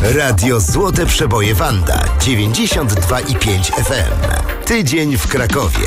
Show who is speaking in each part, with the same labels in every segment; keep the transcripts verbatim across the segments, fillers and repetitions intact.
Speaker 1: Radio Złote Przeboje Wanda dziewięćdziesiąt dwa i pięć F M. Tydzień w Krakowie.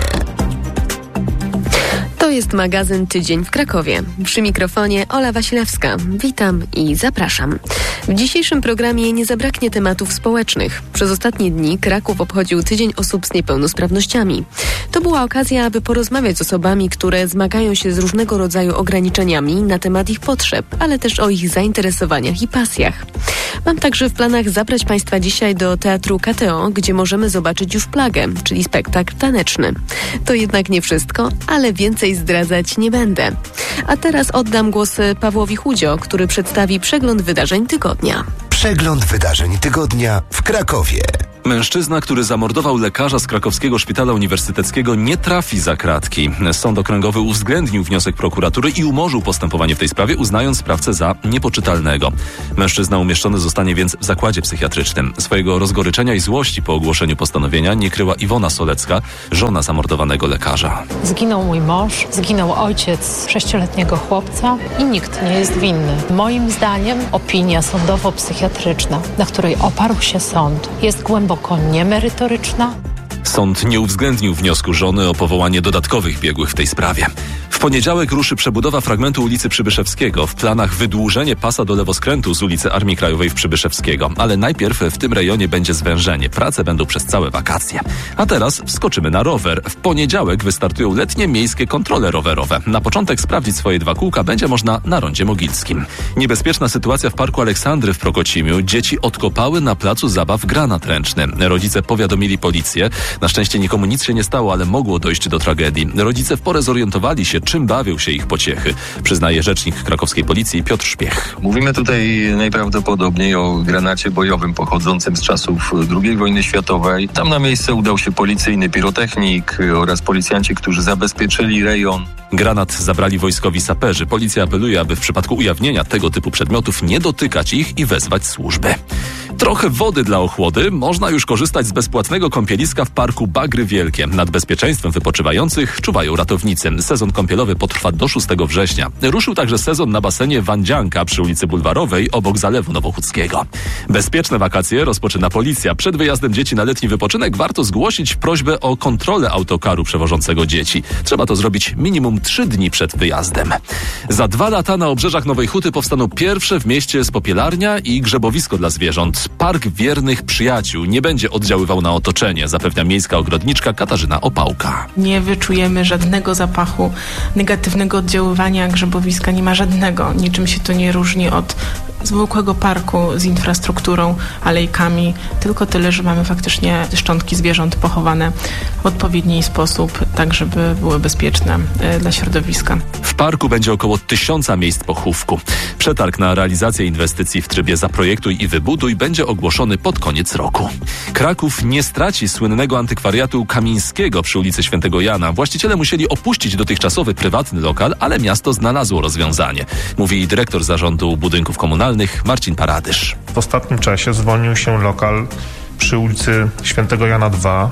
Speaker 2: To jest magazyn Tydzień w Krakowie. Przy mikrofonie Ola Wasilewska. Witam i zapraszam. W dzisiejszym programie nie zabraknie tematów społecznych. Przez ostatnie dni Kraków obchodził Tydzień Osób z Niepełnosprawnościami. To była okazja, aby porozmawiać z osobami, które zmagają się z różnego rodzaju ograniczeniami na temat ich potrzeb, ale też o ich zainteresowaniach i pasjach. Mam także w planach zabrać Państwa dzisiaj do Teatru K T O, gdzie możemy zobaczyć już Plagę, czyli spektakl taneczny. To jednak nie wszystko, ale więcej zdradzać nie będę. A teraz oddam głos Pawłowi Chudzio, który przedstawi przegląd wydarzeń tygodnia.
Speaker 1: Przegląd wydarzeń tygodnia w Krakowie.
Speaker 3: Mężczyzna, który zamordował lekarza z krakowskiego szpitala uniwersyteckiego, nie trafi za kratki. Sąd okręgowy uwzględnił wniosek prokuratury i umorzył postępowanie w tej sprawie, uznając sprawcę za niepoczytalnego. Mężczyzna umieszczony zostanie więc w zakładzie psychiatrycznym. Swojego rozgoryczenia i złości po ogłoszeniu postanowienia nie kryła Iwona Solecka, żona zamordowanego lekarza.
Speaker 4: Zginął mój mąż, zginął ojciec sześcioletniego chłopca i nikt nie jest winny. Moim zdaniem opinia sądowo-psychiatryczna, na której oparł się sąd, jest głęboko niemerytoryczna.
Speaker 3: Sąd nie uwzględnił wniosku żony o powołanie dodatkowych biegłych w tej sprawie. W poniedziałek ruszy przebudowa fragmentu ulicy Przybyszewskiego. W planach wydłużenie pasa do lewoskrętu z ulicy Armii Krajowej w Przybyszewskiego. Ale najpierw w tym rejonie będzie zwężenie. Prace będą przez całe wakacje. A teraz wskoczymy na rower. W poniedziałek wystartują letnie miejskie kontrole rowerowe. Na początek sprawdzić swoje dwa kółka będzie można na Rondzie Mogilskim. Niebezpieczna sytuacja w Parku Aleksandry w Prokocimiu. Dzieci odkopały na placu zabaw granat ręczny. Rodzice powiadomili policję. Na szczęście nikomu nic się nie stało, ale mogło dojść do tragedii. Rodzice w porę zorientowali się, czym bawią się ich pociechy, przyznaje rzecznik krakowskiej policji Piotr Szpiech.
Speaker 5: Mówimy tutaj najprawdopodobniej o granacie bojowym pochodzącym z czasów drugiej wojny światowej. Tam na miejsce udał się policyjny pirotechnik oraz policjanci, którzy zabezpieczyli rejon.
Speaker 3: Granat zabrali wojskowi saperzy. Policja apeluje, aby w przypadku ujawnienia tego typu przedmiotów nie dotykać ich i wezwać służby. Trochę wody dla ochłody. Można już korzystać z bezpłatnego kąpieliska w parku Bagry Wielkie. Nad bezpieczeństwem wypoczywających czuwają ratownicy. Sezon kąpielowy potrwa do szóstego września. Ruszył także sezon na basenie Wandzianka przy ulicy Bulwarowej obok Zalewu Nowochódzkiego. Bezpieczne wakacje rozpoczyna policja. Przed wyjazdem dzieci na letni wypoczynek warto zgłosić prośbę o kontrolę autokaru przewożącego dzieci. Trzeba to zrobić minimum trzy dni przed wyjazdem. Za dwa lata na obrzeżach Nowej Huty powstaną pierwsze w mieście spopielarnia i grzebowisko dla zwierząt. Park Wiernych Przyjaciół nie będzie oddziaływał na otoczenie, zapewnia miejska ogrodniczka Katarzyna Opałka.
Speaker 6: Nie wyczujemy żadnego zapachu negatywnego oddziaływania grzebowiska, nie ma żadnego. Niczym się to nie różni od zwykłego parku z infrastrukturą, alejkami, tylko tyle, że mamy faktycznie szczątki zwierząt pochowane w odpowiedni sposób, tak żeby były bezpieczne dla środowiska.
Speaker 3: W parku będzie około tysiąca miejsc pochówku. Przetarg na realizację inwestycji w trybie zaprojektuj i wybuduj będzie ogłoszony pod koniec roku. Kraków nie straci słynnego antykwariatu Kamińskiego przy ulicy Świętego Jana. Właściciele musieli opuścić dotychczasowy prywatny lokal, ale miasto znalazło rozwiązanie, mówi dyrektor zarządu budynków komunalnych Marcin Paradysz.
Speaker 7: W ostatnim czasie zwolnił się lokal przy ulicy Świętego Jana dwa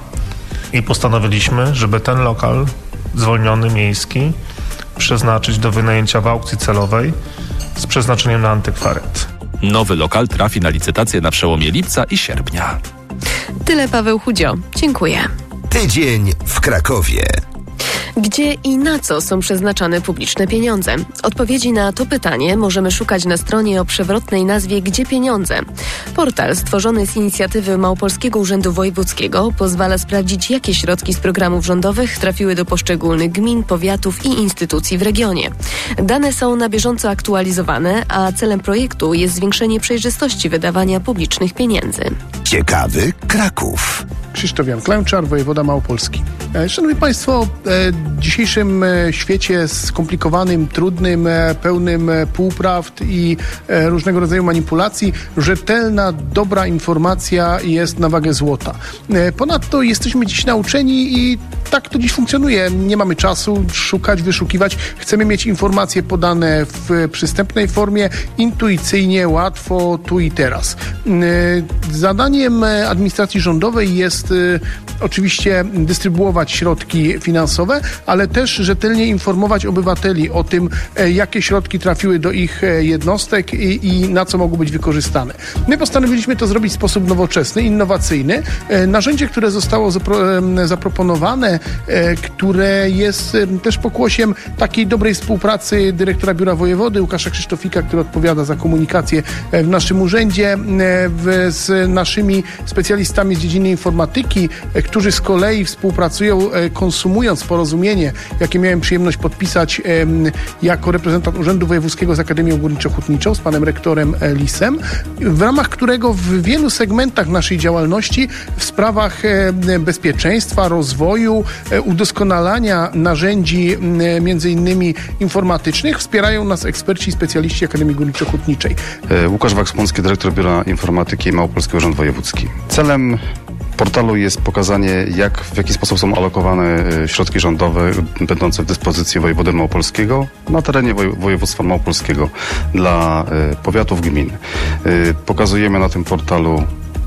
Speaker 7: i postanowiliśmy, żeby ten lokal zwolniony miejski przeznaczyć do wynajęcia w aukcji celowej z przeznaczeniem na antykwariat.
Speaker 3: Nowy lokal trafi na licytację na przełomie lipca i sierpnia.
Speaker 2: Tyle Paweł Chudzio. Dziękuję.
Speaker 1: Tydzień w Krakowie.
Speaker 2: Gdzie i na co są przeznaczane publiczne pieniądze? Odpowiedzi na to pytanie możemy szukać na stronie o przewrotnej nazwie Gdzie Pieniądze? Portal stworzony z inicjatywy Małopolskiego Urzędu Wojewódzkiego pozwala sprawdzić, jakie środki z programów rządowych trafiły do poszczególnych gmin, powiatów i instytucji w regionie. Dane są na bieżąco aktualizowane, a celem projektu jest zwiększenie przejrzystości wydawania publicznych pieniędzy.
Speaker 1: Ciekawy Kraków.
Speaker 8: Krzysztof Jan Klęczar, wojewoda małopolski. Szanowni Państwo, w dzisiejszym świecie skomplikowanym, trudnym, pełnym półprawd i różnego rodzaju manipulacji, rzetelna, dobra informacja jest na wagę złota. Ponadto jesteśmy dziś nauczeni i tak to dziś funkcjonuje. Nie mamy czasu szukać, wyszukiwać. Chcemy mieć informacje podane w przystępnej formie, intuicyjnie, łatwo, tu i teraz. Zadaniem administracji rządowej jest oczywiście dystrybuować środki finansowe, ale też rzetelnie informować obywateli o tym, jakie środki trafiły do ich jednostek i, i na co mogą być wykorzystane. My postanowiliśmy to zrobić w sposób nowoczesny, innowacyjny. Narzędzie, które zostało zapro- zaproponowane, które jest też pokłosiem takiej dobrej współpracy dyrektora Biura Wojewody Łukasza Krzysztofika, który odpowiada za komunikację w naszym urzędzie, w, z naszymi specjalistami z dziedziny informatyki, którzy z kolei współpracują, konsumując porozumienie, jakie miałem przyjemność podpisać jako reprezentant Urzędu Wojewódzkiego z Akademią Górniczo-Hutniczą, z panem rektorem Lisem, w ramach którego w wielu segmentach naszej działalności w sprawach bezpieczeństwa, rozwoju, udoskonalania narzędzi między innymi informatycznych wspierają nas eksperci i specjaliści Akademii Górniczo-Hutniczej.
Speaker 9: Łukasz Wachsmuncki, dyrektor Biura Informatyki i Małopolski Urząd Wojewódzki. Celem portalu jest pokazanie, jak, w jaki sposób są alokowane środki rządowe będące w dyspozycji wojewody małopolskiego na terenie woj- województwa małopolskiego dla y, powiatów, gmin. Y, pokazujemy na tym portalu,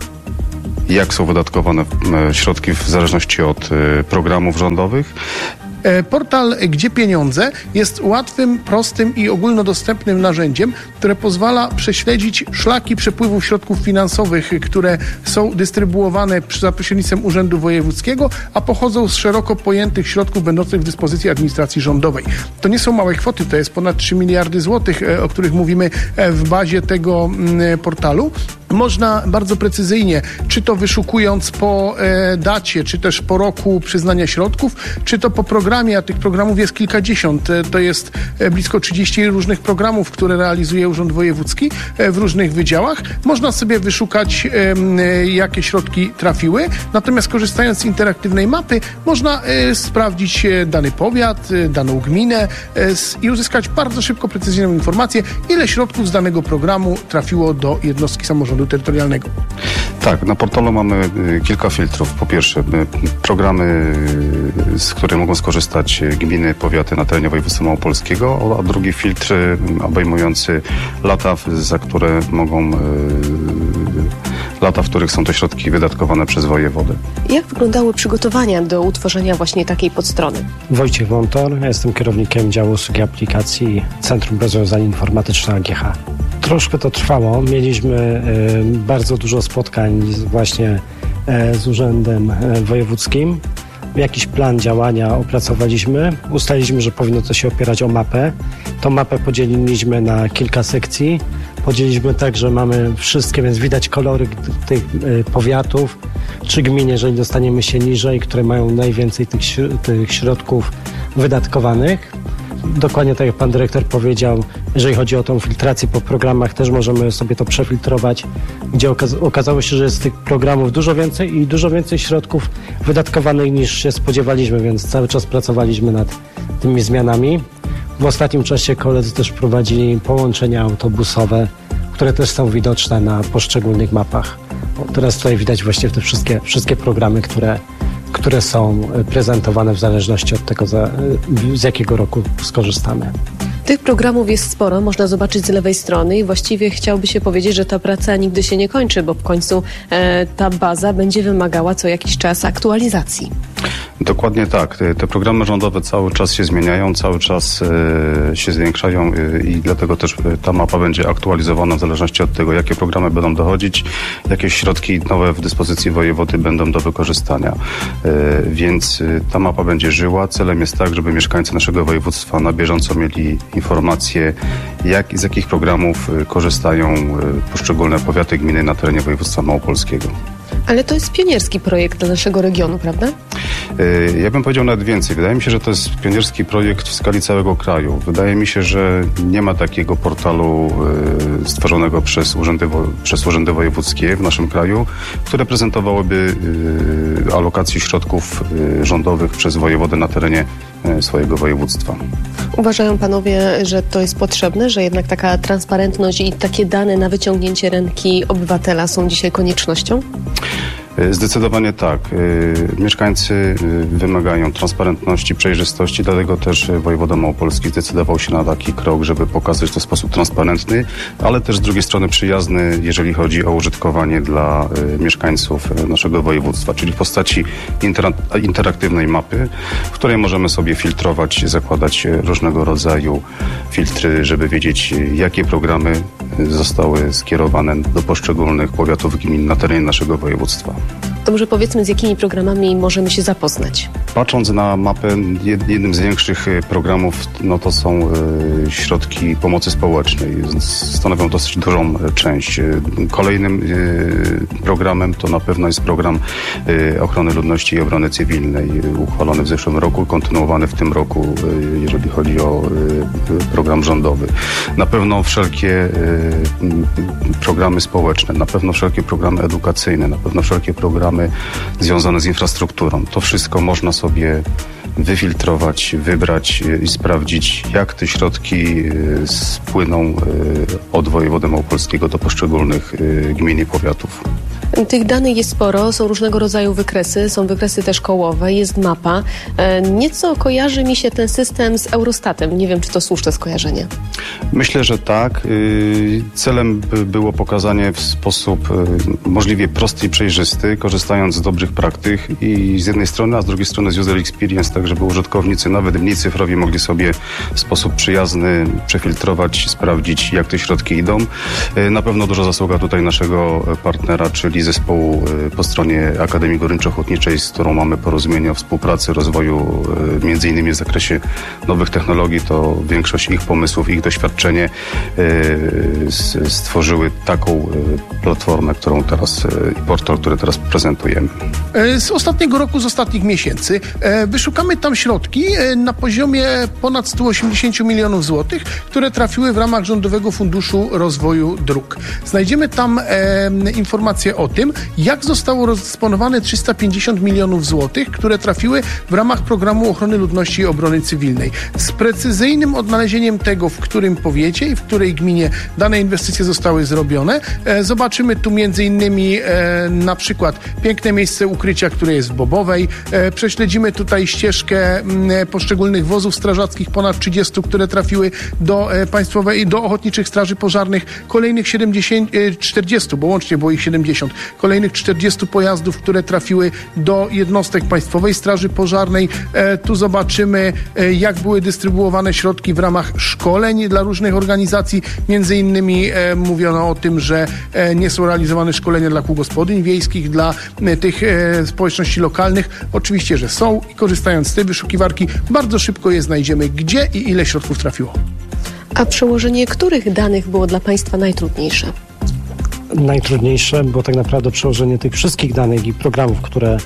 Speaker 9: jak są wydatkowane y, środki w zależności od y, programów rządowych.
Speaker 8: Portal Gdzie Pieniądze jest łatwym, prostym i ogólnodostępnym narzędziem, które pozwala prześledzić szlaki przepływów środków finansowych, które są dystrybuowane za pośrednictwem Urzędu Wojewódzkiego, a pochodzą z szeroko pojętych środków będących w dyspozycji administracji rządowej. To nie są małe kwoty, to jest ponad trzy miliardy złotych, o których mówimy w bazie tego portalu. Można bardzo precyzyjnie, czy to wyszukując po e, dacie, czy też po roku przyznania środków, czy to po programie, a tych programów jest kilkadziesiąt. E, to jest e, blisko trzydzieści różnych programów, które realizuje Urząd Wojewódzki e, w różnych wydziałach. Można sobie wyszukać, e, jakie środki trafiły. Natomiast korzystając z interaktywnej mapy, można e, sprawdzić e, dany powiat, e, daną gminę e, s, i uzyskać bardzo szybko, precyzyjną informację, ile środków z danego programu trafiło do jednostki samorządu terytorialnego.
Speaker 9: Tak, na portalu mamy y, kilka filtrów. Po pierwsze, y, programy, y, z których mogą skorzystać gminy, powiaty na terenie województwa małopolskiego, a drugi filtr y, obejmujący lata, za które mogą y, lata, w których są te środki wydatkowane przez wojewodę.
Speaker 2: Jak wyglądały przygotowania do utworzenia właśnie takiej podstrony?
Speaker 10: Wojciech Wątor, ja jestem kierownikiem działu usługi aplikacji Centrum Rozwiązań Informatycznych A G H. Troszkę to trwało. Mieliśmy y, bardzo dużo spotkań z, właśnie y, z Urzędem y, Wojewódzkim. Jakiś plan działania opracowaliśmy. Ustaliliśmy, że powinno to się opierać o mapę. Tą mapę podzieliliśmy na kilka sekcji. Podzieliliśmy tak, że mamy wszystkie, więc widać kolory tych y, powiatów czy gmin, jeżeli dostaniemy się niżej, które mają najwięcej tych, tych środków wydatkowanych. Dokładnie tak jak pan dyrektor powiedział, jeżeli chodzi o tą filtrację po programach, też możemy sobie to przefiltrować, gdzie okaz- okazało się, że jest tych programów dużo więcej i dużo więcej środków wydatkowanych niż się spodziewaliśmy, więc cały czas pracowaliśmy nad tymi zmianami. W ostatnim czasie koledzy też prowadzili połączenia autobusowe, które też są widoczne na poszczególnych mapach. O, teraz tutaj widać właśnie te wszystkie, wszystkie programy, które które są prezentowane w zależności od tego, za, z jakiego roku skorzystamy.
Speaker 2: Tych programów jest sporo, można zobaczyć z lewej strony i właściwie chciałoby się powiedzieć, że ta praca nigdy się nie kończy, bo w końcu e, ta baza będzie wymagała co jakiś czas aktualizacji.
Speaker 9: Dokładnie tak. Te, te programy rządowe cały czas się zmieniają, cały czas e, się zwiększają e, i dlatego też ta mapa będzie aktualizowana w zależności od tego, jakie programy będą dochodzić, jakie środki nowe w dyspozycji wojewody będą do wykorzystania. E, więc e, ta mapa będzie żyła. Celem jest tak, żeby mieszkańcy naszego województwa na bieżąco mieli informacje, jak i z jakich programów e, korzystają e, poszczególne powiaty, gminy na terenie województwa małopolskiego.
Speaker 2: Ale to jest pionierski projekt dla naszego regionu, prawda?
Speaker 9: Ja bym powiedział nawet więcej. Wydaje mi się, że to jest pionierski projekt w skali całego kraju. Wydaje mi się, że nie ma takiego portalu y, stworzonego przez urzędy, wo, przez urzędy wojewódzkie w naszym kraju, które prezentowałyby y, alokację środków y, rządowych przez wojewodę na terenie y, swojego województwa.
Speaker 2: Uważają panowie, że to jest potrzebne, że jednak taka transparentność i takie dane na wyciągnięcie ręki obywatela są dzisiaj koniecznością?
Speaker 9: Zdecydowanie tak. Mieszkańcy wymagają transparentności, przejrzystości, dlatego też wojewoda małopolski zdecydował się na taki krok, żeby pokazać to w sposób transparentny, ale też z drugiej strony przyjazny, jeżeli chodzi o użytkowanie dla mieszkańców naszego województwa, czyli w postaci intera- interaktywnej mapy, w której możemy sobie filtrować, zakładać różnego rodzaju filtry, żeby wiedzieć, jakie programy zostały skierowane do poszczególnych powiatów, gmin na terenie naszego województwa.
Speaker 2: To może powiedzmy, z jakimi programami możemy się zapoznać?
Speaker 9: Patrząc na mapę, jednym z większych programów no to są y, środki pomocy społecznej. Stanowią dosyć dużą część. Kolejnym y, programem to na pewno jest program y, ochrony ludności i obrony cywilnej, uchwalony w zeszłym roku, kontynuowany w tym roku, y, jeżeli chodzi o y, program rządowy. Na pewno wszelkie y, programy społeczne, na pewno wszelkie programy edukacyjne, na pewno wszelkie programy związane z infrastrukturą. To wszystko można sobie wyfiltrować, wybrać i sprawdzić, jak te środki spłyną od wojewody małopolskiego do poszczególnych gmin i powiatów.
Speaker 2: Tych danych jest sporo, są różnego rodzaju wykresy, są wykresy też kołowe, jest mapa. Nieco kojarzy mi się ten system z Eurostatem. Nie wiem, czy to słuszne skojarzenie.
Speaker 9: Myślę, że tak. Celem było pokazanie w sposób możliwie prosty i przejrzysty, korzystając z dobrych praktyk i z jednej strony, a z drugiej strony z user experience, tak żeby użytkownicy, nawet mniej cyfrowi, mogli sobie w sposób przyjazny przefiltrować, sprawdzić, jak te środki idą. Na pewno duża zasługa tutaj naszego partnera, czyli zespołu po stronie Akademii Górniczo-Hutniczej, z którą mamy porozumienie o współpracy, rozwoju między innymi w zakresie nowych technologii. To większość ich pomysłów, ich doświadczenie stworzyły taką platformę, którą teraz i portal, który teraz prezentujemy.
Speaker 8: Z ostatniego roku, z ostatnich miesięcy wyszukamy tam środki na poziomie ponad sto osiemdziesiąt milionów złotych, które trafiły w ramach Rządowego Funduszu Rozwoju Dróg. Znajdziemy tam informacje o tym, jak zostało rozdysponowane trzysta pięćdziesiąt milionów złotych, które trafiły w ramach Programu Ochrony Ludności i Obrony Cywilnej. Z precyzyjnym odnalezieniem tego, w którym powiecie i w której gminie dane inwestycje zostały zrobione. E, zobaczymy tu między innymi e, na przykład piękne miejsce ukrycia, które jest w Bobowej. E, prześledzimy tutaj ścieżkę m, poszczególnych wozów strażackich, ponad trzydziestu, które trafiły do e, państwowej, do ochotniczych straży pożarnych. Kolejnych siedemdziesiąt, e, czterdziestu, bo łącznie było ich siedemdziesiąt. Kolejnych czterdziestu pojazdów, które trafiły do jednostek Państwowej Straży Pożarnej. E, tu zobaczymy, e, jak były dystrybuowane środki w ramach szkoleń dla różnych organizacji. Między innymi e, mówiono o tym, że e, nie są realizowane szkolenia dla kół gospodyń wiejskich, dla e, tych e, społeczności lokalnych. Oczywiście, że są i korzystając z tej wyszukiwarki bardzo szybko je znajdziemy, gdzie i ile środków trafiło.
Speaker 2: A przełożenie których danych było dla Państwa najtrudniejsze?
Speaker 10: Najtrudniejsze było tak naprawdę przełożenie tych wszystkich danych i programów, które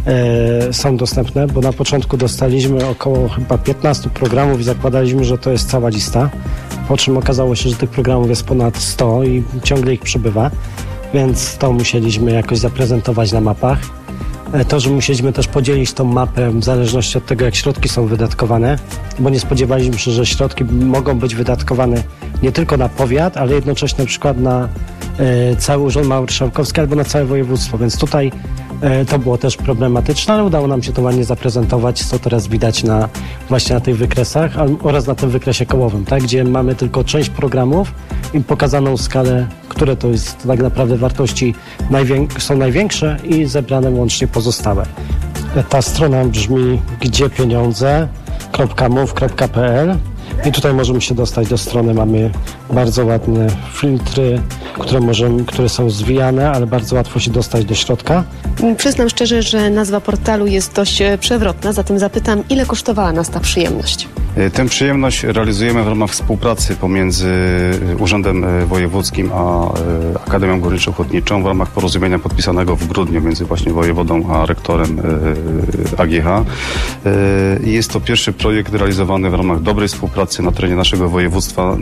Speaker 10: e, są dostępne, bo na początku dostaliśmy około chyba piętnastu programów i zakładaliśmy, że to jest cała lista, po czym okazało się, że tych programów jest ponad sto i ciągle ich przybywa, więc to musieliśmy jakoś zaprezentować na mapach. To, że musieliśmy też podzielić tą mapę w zależności od tego, jak środki są wydatkowane, bo nie spodziewaliśmy się, że środki mogą być wydatkowane nie tylko na powiat, ale jednocześnie na przykład na e, cały Urząd Marszałkowski albo na całe województwo, więc tutaj e, to było też problematyczne, ale udało nam się to ładnie zaprezentować, co teraz widać na właśnie na tych wykresach a, oraz na tym wykresie kołowym, tak, gdzie mamy tylko część programów i pokazaną skalę, które to jest tak naprawdę wartości najwię- są największe i zebrane łącznie pozostałe. Ta strona brzmi gdziepieniądze kropka mów kropka pe el i tutaj możemy się dostać do strony. Mamy bardzo ładne filtry, które, możemy, które są zwijane, ale bardzo łatwo się dostać do środka.
Speaker 2: Przyznam szczerze, że nazwa portalu jest dość przewrotna, zatem zapytam, ile kosztowała nas ta przyjemność?
Speaker 9: Tę przyjemność realizujemy w ramach współpracy pomiędzy Urzędem Wojewódzkim a Akademią Górniczo-Hutniczą w ramach porozumienia podpisanego w grudniu między właśnie wojewodą a rektorem A G H. Jest to pierwszy projekt realizowany w ramach dobrej współpracy na terenie naszego województwa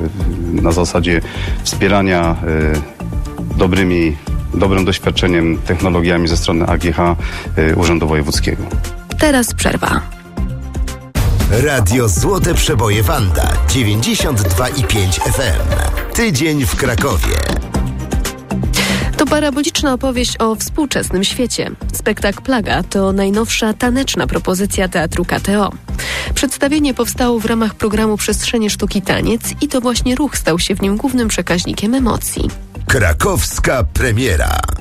Speaker 9: na zasadzie wspierania dobrymi, dobrym doświadczeniem, technologiami ze strony A G H Urzędu Wojewódzkiego.
Speaker 2: Teraz przerwa.
Speaker 1: Radio Złote Przeboje Wanda dziewięćdziesiąt dwa i pięć F M. Tydzień w Krakowie.
Speaker 2: To paraboliczna opowieść o współczesnym świecie. Spektakl Plaga to najnowsza taneczna propozycja Teatru K T O. Przedstawienie powstało w ramach programu Przestrzenie Sztuki Taniec i to właśnie ruch stał się w nim głównym przekaźnikiem emocji.
Speaker 1: Krakowska premiera.